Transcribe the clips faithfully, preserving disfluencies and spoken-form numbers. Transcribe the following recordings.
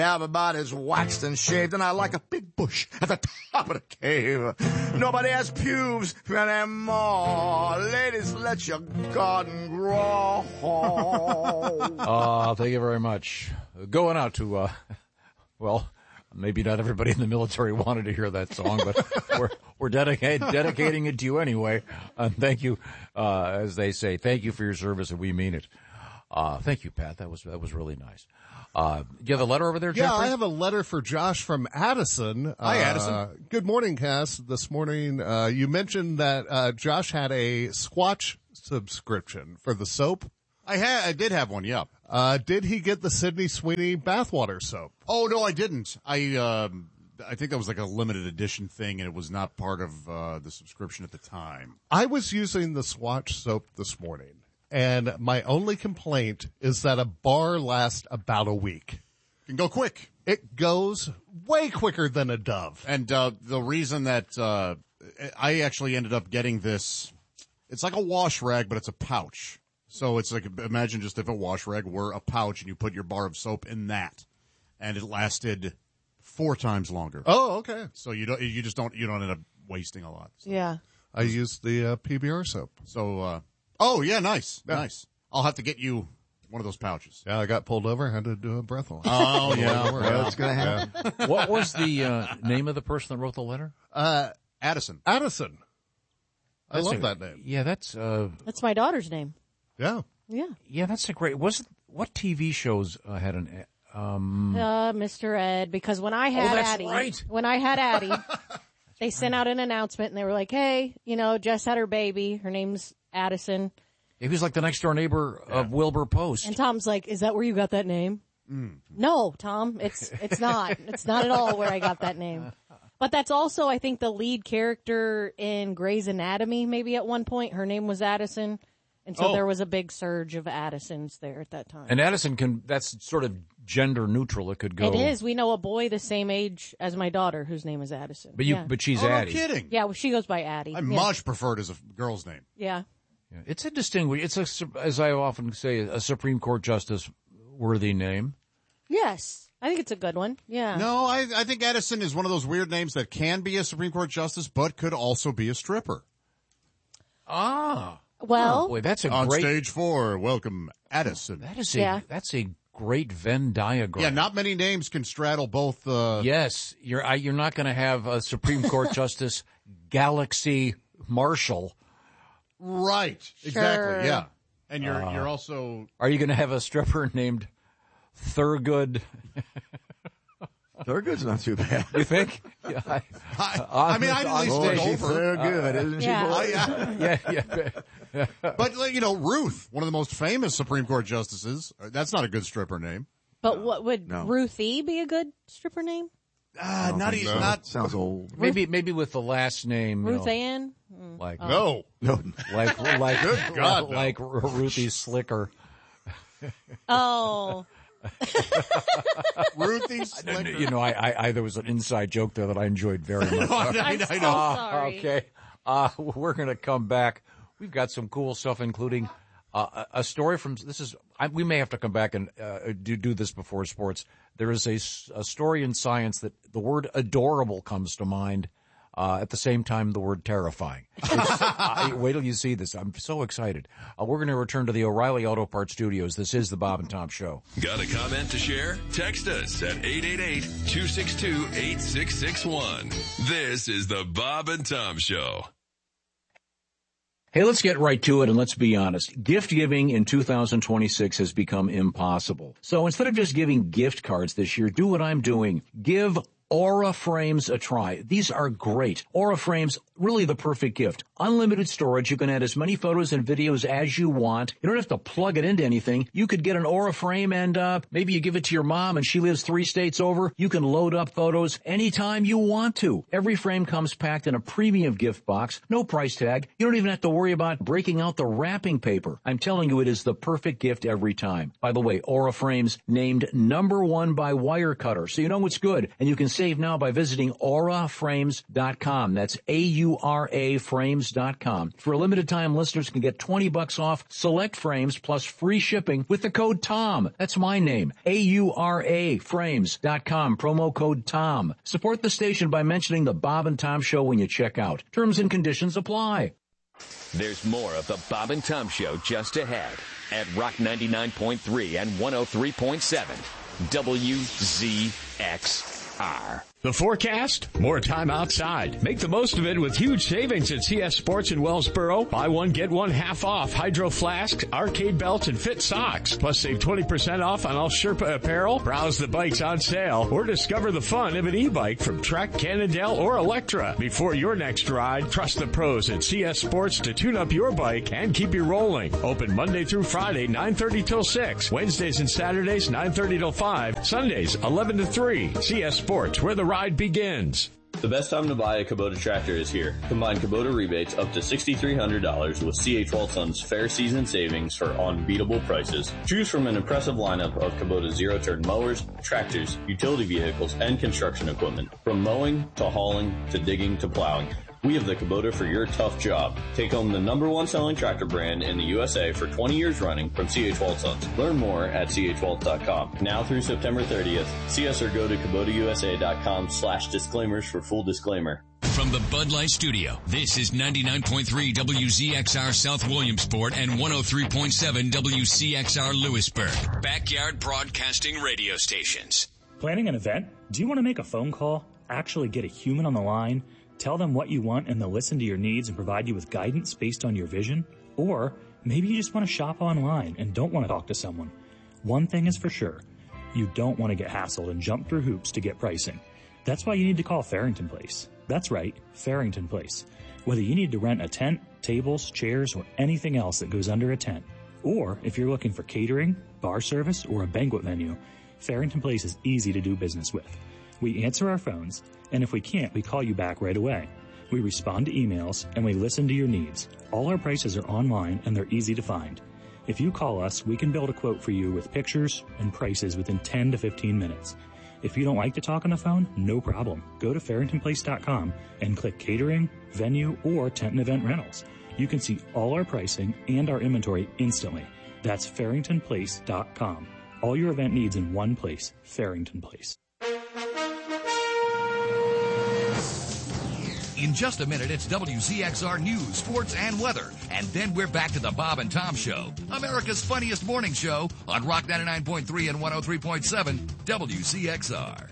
Everybody's waxed and shaved, and I like a big bush at the top of the cave. Nobody has pubes anymore. Ladies, let your garden grow. Uh, thank you very much. Going out to, uh, well, maybe not everybody in the military wanted to hear that song, but we're we're dedicating dedicating it to you anyway. And thank you, uh, as they say, thank you for your service, and we mean it. Uh, thank you, Pat. That was that was really nice. Uh, do you have a letter over there, Jeffrey? Yeah, I have a letter for Josh from Addison. Hi, uh, Addison. Good morning, Cass. This morning, uh, you mentioned that, uh, Josh had a Squatch subscription for the soap. I had, I did have one, yeah. Uh, did he get the Sydney Sweeney bathwater soap? Oh, no, I didn't. I, um, I think that was like a limited edition thing, and it was not part of, uh, the subscription at the time. I was using the Swatch soap this morning. And my only complaint is that a bar lasts about a week. It can go quick. It goes way quicker than a Dove. And uh the reason that uh I actually ended up getting this, it's like a wash rag, but it's a pouch. So it's like, imagine just if a wash rag were a pouch and you put your bar of soap in that, and it lasted four times longer. Oh, okay. So you don't, you just don't, you don't end up wasting a lot. So. Yeah. I used the uh, P B R soap. So, uh, oh yeah, nice, Yeah. nice. I'll have to get you one of those pouches. Yeah, I got pulled over. I had to do a breathalyzer. Oh yeah, Well, it's gonna happen. Yeah. What was the uh, name of the person that wrote the letter? Uh, Addison. Addison. I That's love a- that name. Yeah, that's uh, That's my daughter's name. Yeah. Yeah. yeah, that's a great. Was what T V shows uh, had an um? Uh, Mister Ed, because when I had Oh, that's Addie, right. when I had Addie, they sent out an announcement and they were like, hey, you know, Jess had her baby. Her name's Addison. He was like the next door neighbor of Wilbur Post. And Tom's like, is that where you got that name? Mm. No, Tom, it's, it's not. It's not at all where I got that name. But that's also, I think, the lead character in Grey's Anatomy, maybe at one point. Her name was Addison. And so Oh. there was a big surge of Addisons there at that time. And Addison can, that's sort of gender neutral. It could go. It is. We know a boy the same age as my daughter whose name is Addison. But you, yeah. but she's Oh, no Addie. kidding. Yeah, well, she goes by Addie. I yeah. much preferred as a girl's name. Yeah. Yeah. It's a distinguished, it's a, su- as I often say, a Supreme Court justice worthy name. Yes. I think it's a good one. Yeah. No, I, I think Addison is one of those weird names that can be a Supreme Court justice, but could also be a stripper. Ah. Well, Oh, boy, that's a On great, stage four, welcome Addison. that is a, Yeah. that's a great Venn diagram. Yeah, not many names can straddle both. Uh, Yes, you're I, you're not going to have a Supreme Court Justice Galaxy Marshall. Right. Exactly. Sure. Yeah. And you're Uh, you're also Are you going to have a stripper named Thurgood? Thurgood's not too bad. You think? Yeah, I, I, on- I mean, I'd at on least Boy, look she's over. Thurgood, isn't she? Yeah. boy? I- yeah. yeah, yeah. But like, you know, Ruth, one of the most famous Supreme Court justices. uh, That's not a good stripper name. but what would No. Ruthie be a good stripper name? Uh, don't not think even so. not. Sounds old. Maybe maybe with the last name, you Ruth know, Ann? like No. No. like like Good God, no. like Ruthie Slicker. Oh. Ruthie Slicker. You know, I, I, I there was an inside joke there that I enjoyed very much. I, I, I'm I so know. sorry. Okay. Uh, we're going to come back. We've got some cool stuff, including uh, a a story from, this is, I, we may have to come back and uh, do, do this before sports. There is a, s- a story in science that the word adorable comes to mind. Uh, at the same time, the word terrifying. It's, uh, wait till you see this. I'm so excited. Uh, we're going to return to the O'Reilly Auto Parts Studios. This is the Bob and Tom Show. Got a comment to share? Text us at eight eight eight, two six two, eight six six one. This is the Bob and Tom Show. Hey, let's get right to it and let's be honest. Gift giving in two thousand twenty-six has become impossible. So instead of just giving gift cards this year, do what I'm doing. Give Aura Frames a try. These are great. Aura Frames, really the perfect gift. Unlimited storage. You can add as many photos and videos as you want. You don't have to plug it into anything. You could get an Aura frame and uh maybe you give it to your mom and she lives three states over. You can load up photos anytime you want to. Every frame comes packed in a premium gift box. No price tag. You don't even have to worry about breaking out the wrapping paper. I'm telling you, it is the perfect gift every time. By the way, Aura Frames named number one by Wirecutter, so you know it's good. And you can save now by visiting aura frames dot com. That's A U U R A frames dot com. For a limited time, listeners can get twenty bucks off select frames plus free shipping with the code TOM. That's my name. A U R A frames dot com. Promo code TOM. Support the station by mentioning the Bob and Tom Show when you check out. Terms and conditions apply. There's more of the Bob and Tom Show just ahead at Rock ninety-nine point three and one oh three point seven W Z X R. The forecast? More time outside. Make the most of it with huge savings at C S Sports in Wellsboro. Buy one, get one half off Hydro Flask, arcade belts, and fit socks. Plus save twenty percent off on all Sherpa apparel. Browse the bikes on sale or discover the fun of an e-bike from Trek, Cannondale, or Electra. Before your next ride, trust the pros at C S Sports to tune up your bike and keep you rolling. Open Monday through Friday, nine thirty till six. Wednesdays and Saturdays, nine thirty till five. Sundays, eleven to three. C S Sports, where the ride begins. The best time to buy a Kubota tractor is here. Combine Kubota rebates up to six thousand three hundred dollars with C H Walton's fair season savings for unbeatable prices. Choose from an impressive lineup of Kubota zero-turn mowers, tractors, utility vehicles, and construction equipment. From mowing to hauling to digging to plowing, we have the Kubota for your tough job. Take home the number one selling tractor brand in the U S A for twenty years running from C H Waltons. Learn more at C H Walt dot com. Now through September thirtieth, see us or go to Kubota U S A dot com slash disclaimers for full disclaimer. From the Bud Light Studio, this is ninety-nine point three W Z X R South Williamsport and one oh three point seven W C X R Lewisburg. Backyard Broadcasting Radio Stations. Planning an event? Do you want to make a phone call? Actually get a human on the line? Tell them what you want and they'll listen to your needs and provide you with guidance based on your vision? Or maybe you just want to shop online and don't want to talk to someone. One thing is for sure. You don't want to get hassled and jump through hoops to get pricing. That's why you need to call Farrington Place. That's right, Farrington Place. Whether you need to rent a tent, tables, chairs, or anything else that goes under a tent, or if you're looking for catering, bar service, or a banquet venue, Farrington Place is easy to do business with. We answer our phones, and if we can't, we call you back right away. We respond to emails, and we listen to your needs. All our prices are online, and they're easy to find. If you call us, we can build a quote for you with pictures and prices within ten to fifteen minutes. If you don't like to talk on the phone, no problem. Go to Farrington Place dot com and click Catering, Venue, or Tent and Event Rentals. You can see all our pricing and our inventory instantly. That's Farrington Place dot com. All your event needs in one place, Farrington Place. In just a minute, it's W Z X R News, Sports, and Weather. And then we're back to the Bob and Tom Show, America's funniest morning show on Rock ninety-nine point three and one oh three point seven W Z X R.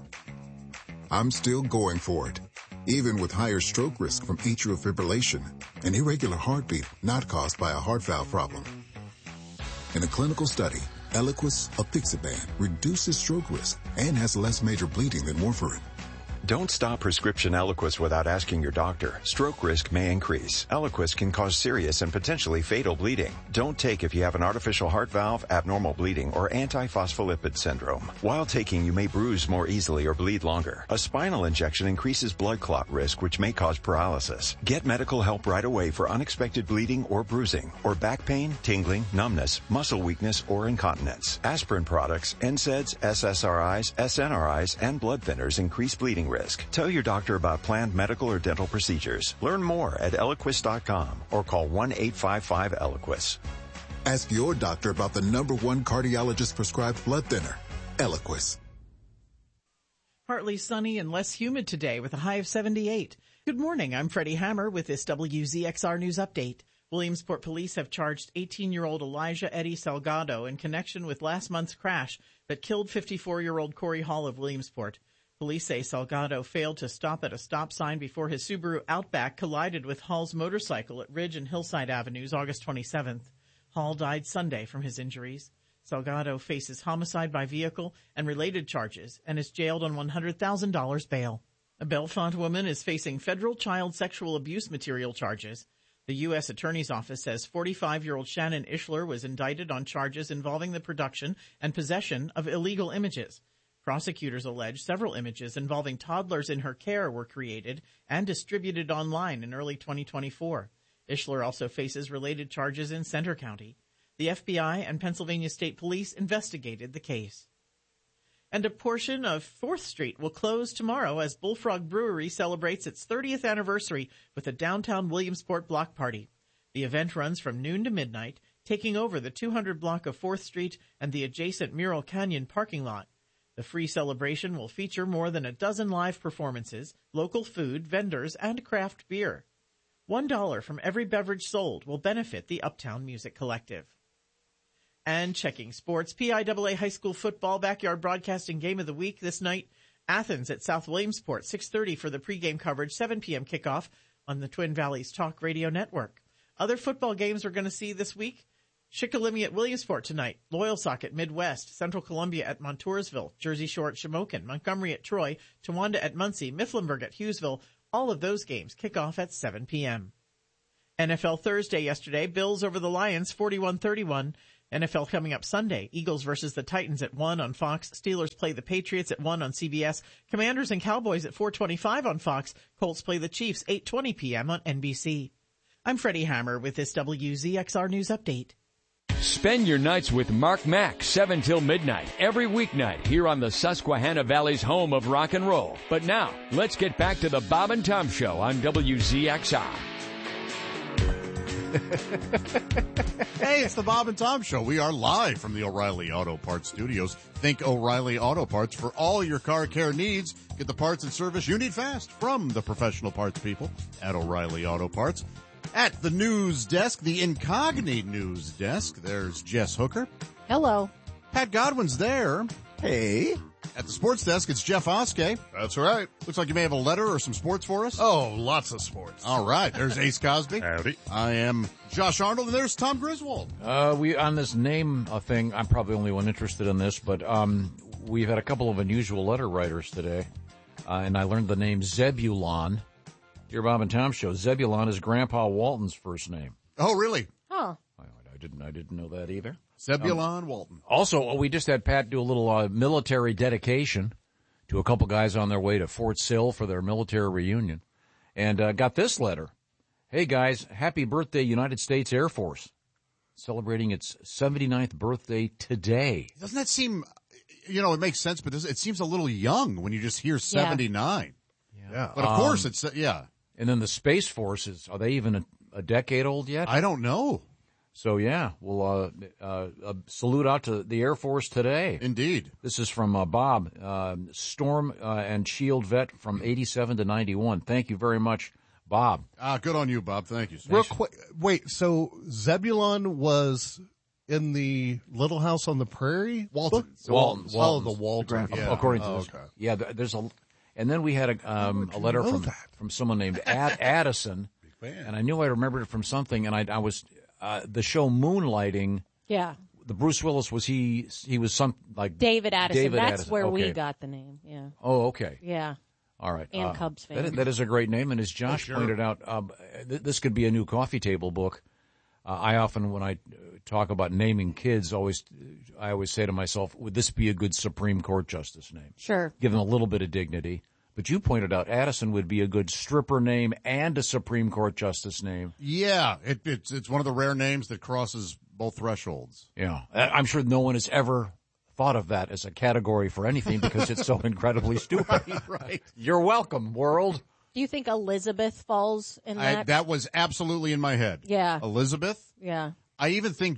I'm still going for it, even with higher stroke risk from atrial fibrillation, an irregular heartbeat not caused by a heart valve problem. In a clinical study, Eliquis apixaban reduces stroke risk and has less major bleeding than warfarin. Don't stop prescription Eliquis without asking your doctor. Stroke risk may increase. Eliquis can cause serious and potentially fatal bleeding. Don't take if you have an artificial heart valve, abnormal bleeding, or antiphospholipid syndrome. While taking, you may bruise more easily or bleed longer. A spinal injection increases blood clot risk, which may cause paralysis. Get medical help right away for unexpected bleeding or bruising, or back pain, tingling, numbness, muscle weakness, or incontinence. Aspirin products, N SAIDs, S S R Is, S N R Is, and blood thinners increase bleeding risk. Tell your doctor about planned medical or dental procedures. Learn more at Eliquis dot com or call one eight five five Eliquis. Ask your doctor about the number one cardiologist prescribed blood thinner, Eliquis. Partly sunny and less humid today with a high of seventy-eight. Good morning. I'm Freddie Hammer with this W Z X R News Update. Williamsport police have charged eighteen-year-old Elijah Eddie Salgado in connection with last month's crash that killed fifty-four-year-old Corey Hall of Williamsport. Police say Salgado failed to stop at a stop sign before his Subaru Outback collided with Hall's motorcycle at Ridge and Hillside Avenues August twenty-seventh. Hall died Sunday from his injuries. Salgado faces homicide by vehicle and related charges and is jailed on one hundred thousand dollars bail. A Bellefonte woman is facing federal child sexual abuse material charges. The U S Attorney's Office says forty-five-year-old Shannon Ishler was indicted on charges involving the production and possession of illegal images. Prosecutors allege several images involving toddlers in her care were created and distributed online in early twenty twenty-four. Ishler also faces related charges in Centre County. The F B I and Pennsylvania State Police investigated the case. And a portion of fourth Street will close tomorrow as Bullfrog Brewery celebrates its thirtieth anniversary with a downtown Williamsport block party. The event runs from noon to midnight, taking over the two hundred block of fourth Street and the adjacent Mural Canyon parking lot. The free celebration will feature more than a dozen live performances, local food, vendors, and craft beer. One dollar from every beverage sold will benefit the Uptown Music Collective. And checking sports, P I A A high school football backyard broadcasting game of the week this night. Athens at South Williamsport, six thirty for the pregame coverage, seven p.m. kickoff on the Twin Valleys Talk Radio Network. Other football games we're going to see this week. Shikellamy at Williamsport tonight, Loyalsock at Midwest, Central Columbia at Montoursville, Jersey Shore at Shamokin, Montgomery at Troy, Towanda at Muncie, Mifflinburg at Hughesville. All of those games kick off at seven p.m. N F L Thursday yesterday, Bills over the Lions forty-one thirty-one. N F L coming up Sunday, Eagles versus the Titans at one on Fox. Steelers play the Patriots at one on C B S. Commanders and Cowboys at four twenty-five on Fox. Colts play the Chiefs eight twenty p.m. on N B C. I'm Freddie Hammer with this W Z X R News Update. Spend your nights with Mark Mack, seven till midnight, every weeknight here on the Susquehanna Valley's home of rock and roll. But now, let's get back to the Bob and Tom Show on W Z X R. Hey, it's the Bob and Tom Show. We are live from the O'Reilly Auto Parts Studios. Think O'Reilly Auto Parts for all your car care needs. Get the parts and service you need fast from the professional parts people at O'Reilly Auto Parts. At the news desk, the incognito news desk, there's Jess Hooker. Hello. Pat Godwin's there. Hey. At the sports desk, it's Jeff Oskey. That's right. Looks like you may have a letter or some sports for us. Oh, lots of sports. All right. There's Ace Cosby. Howdy. I am Josh Arnold, and there's Tom Griswold. Uh, we, on this name uh, thing, I'm probably the only one interested in this, but, um, we've had a couple of unusual letter writers today, uh, and I learned the name Zebulon. Dear Bob and Tom Show, Zebulon is Grandpa Walton's first name. Oh, really? Huh. I, I didn't, I didn't know that either. Zebulon um, Walton. Also, we just had Pat do a little uh, military dedication to a couple guys on their way to Fort Sill for their military reunion, and uh, got this letter. Hey guys, happy birthday United States Air Force. Celebrating its seventy-ninth birthday today. Doesn't that seem, you know, it makes sense, but it seems a little young when you just hear seventy-nine. Yeah. yeah. But of um, course it's, yeah. And then the Space Force, is, are they even a, a decade old yet? I don't know. So yeah, we'll uh, uh, uh, salute out to the Air Force today. Indeed. This is from uh, Bob, uh, Storm uh, and Shield vet from eighty-seven to ninety-one. Thank you very much, Bob. Ah, good on you, Bob. Thank you. Real quick, wait. So Zebulon was in the Little House on the Prairie? Walton. Walton. Oh, the Walton. The Yeah. According to oh, this, okay. yeah. There's a, and then we had a um, a letter from that? from someone named Ad, Addison, and I knew I remembered it from something, and I I was. Uh, the show Moonlighting. Yeah. The Bruce Willis was he? He was some like David Addison. David That's Addison. where okay. we got the name. Yeah. Oh, okay. Yeah. All right. And uh, Cubs fan. That is, that is a great name, and as Josh oh, sure. pointed out, um, th- this could be a new coffee table book. Uh, I often, when I talk about naming kids, always I always say to myself, would this be a good Supreme Court justice name? Sure. Give them a little bit of dignity. But you pointed out Addison would be a good stripper name and a Supreme Court justice name. Yeah, it, it's it's one of the rare names that crosses both thresholds. Yeah, I'm sure no one has ever thought of that as a category for anything because it's so incredibly stupid. Right. You're welcome, world. Do you think Elizabeth falls in that? I, that was absolutely in my head. Yeah. Elizabeth. Yeah. I even think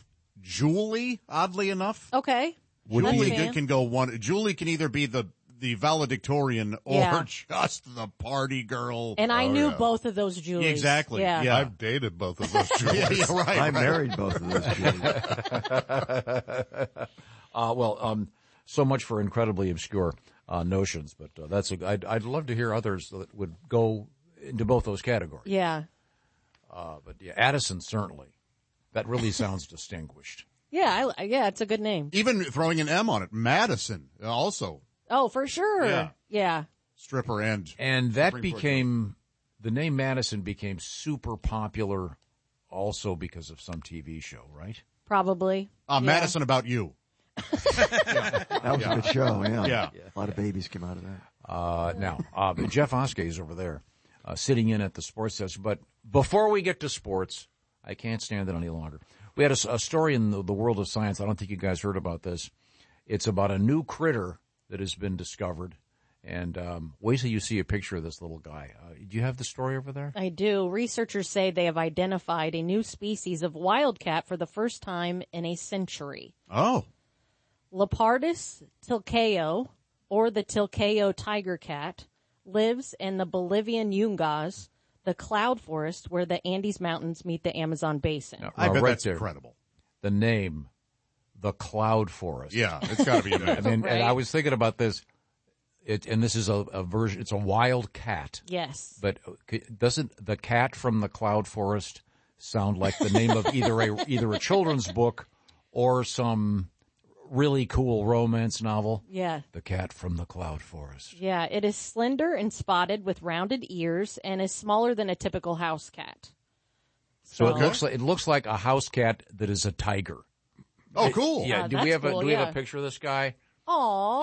Julie, oddly enough. Okay. Julie That's can, fair. can go one. Julie can either be the the valedictorian or Yeah. just the party girl. And I Oh, knew yeah. both of those Julies. Exactly. Yeah. Yeah. I've dated both of those Julies. yeah, yeah, right. I right. married both of those Julies. uh, well, um, so much for incredibly obscure uh, notions, but uh, that's a, I'd, I'd love to hear others that would go into both those categories. Yeah. Uh, but yeah, Addison certainly. That really sounds distinguished. Yeah. I, yeah. It's a good name. Even throwing an M on it, Madison also Oh, for sure. Yeah. Yeah. stripper and And that Supreme Court became, the name Madison became super popular also because of some T V show, right? Probably. uh, Yeah. Madison About You. That was a good show, yeah. Yeah. A lot of babies came out of that. Uh, now, uh, Jeff Oskey is over there, uh, sitting in at the sports desk. But before we get to sports, I can't stand it any longer. We had a, a story in the, the world of science. I don't think you guys heard about this. It's about a new critter that has been discovered. And um, wait till you see a picture of this little guy. Uh, do you have the story over there? I do. Researchers say they have identified a new species of wildcat for the first time in a century. Oh. Leopardus tilcaeo, or the tilcaeo tiger cat, lives in the Bolivian Yungas, the cloud forest where the Andes Mountains meet the Amazon basin. Now, I uh, bet right that's there, incredible. The name, the cloud forest. Yeah, it's got to be amazing. I mean, Right? and I was thinking about this. It, and this is a, a version. It's a wild cat. Yes. But doesn't the cat from the cloud forest sound like the name of either a either a children's book or some really cool romance novel? Yeah. The cat from the cloud forest. Yeah, it is slender and spotted with rounded ears and is smaller than a typical house cat. So it looks like it looks like a house cat that is a tiger. Oh, cool. Yeah. Uh, do we that's have a cool, do we have yeah. a picture of this guy? Aw.